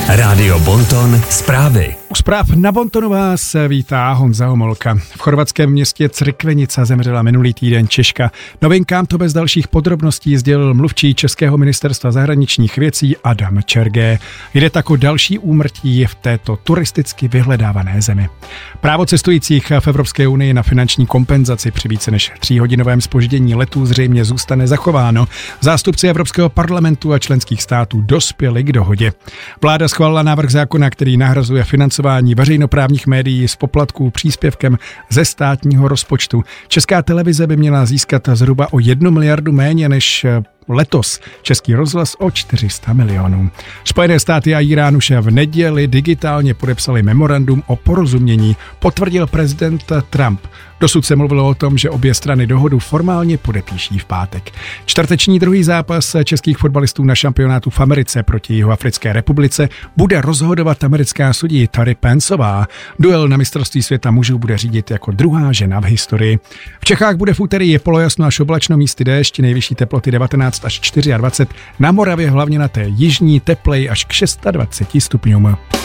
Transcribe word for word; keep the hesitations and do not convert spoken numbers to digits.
Rádio Bonton zprávy. U zpráv na Bontonu vás vítá Honza Homolka. V chorvatském městě Crikvenica zemřela minulý týden Češka. Novinkám to bez dalších podrobností sdělil mluvčí Českého ministerstva zahraničních věcí Adam Čergé. Jde tak o další úmrtí v této turisticky vyhledávané zemi. Právo cestujících v Evropské unii na finanční kompenzaci při více než tříhodinovém zpoždění letů zřejmě zůstane zachováno. Zástupci Evropského parlamentu a členských států dospěli k dohodě. Vláda schválila návrh zákona, který nahrazuje financování veřejnoprávních médií z poplatků příspěvkem ze státního rozpočtu. Česká televize by měla získat zhruba o jednu miliardu méně než letos, Český rozhlas o čtyři sta milionů. Spojené státy a Irán už v neděli digitálně podepsali memorandum o porozumění, potvrdil prezident Trump. Dosud se mluvilo o tom, že obě strany dohodu formálně podepíší v pátek. Čtvrteční druhý zápas českých fotbalistů na šampionátu v Americe proti Jihoafrické republice bude rozhodovat americká sudí Tari Pensová. Duel na mistrovství světa mužů bude řídit jako druhá žena v historii. V Čechách bude v úterý polojasno až oblačno, místy déšť, nejvyšší teploty devatenáct až dvacet čtyři, na Moravě hlavně na té jižní teplej až k dvaceti šesti stupňům.